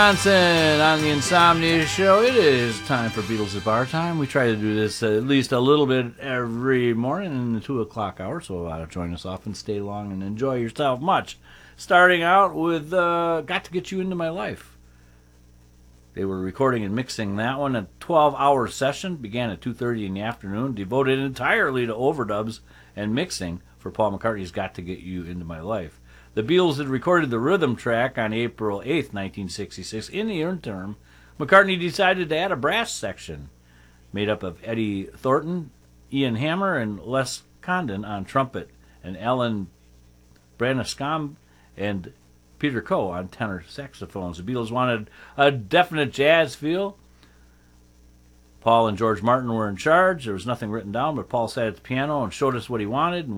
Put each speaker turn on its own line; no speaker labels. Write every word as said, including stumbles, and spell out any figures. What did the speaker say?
Johnson on the Insomnia Show. It is time for Beatles at Bar Time. We try to do this at least a little bit every morning in the two o'clock hour, so uh, join us off and stay long and enjoy yourself much. Starting out with uh, Got to Get You Into My Life. They were recording and mixing that one. A twelve-hour session began at two thirty in the afternoon, devoted entirely to overdubs and mixing for Paul McCartney's Got to Get You Into My Life. The Beatles had recorded the rhythm track on April eighth, nineteen sixty-six. In the interim, McCartney decided to add a brass section made up of Eddie Thornton, Ian Hammer, and Les Condon on trumpet, and Alan Branscombe and Peter Coe on tenor saxophones. The Beatles wanted a definite jazz feel. Paul and George Martin were in charge. There was nothing written down, but Paul sat at the piano and showed us what he wanted, and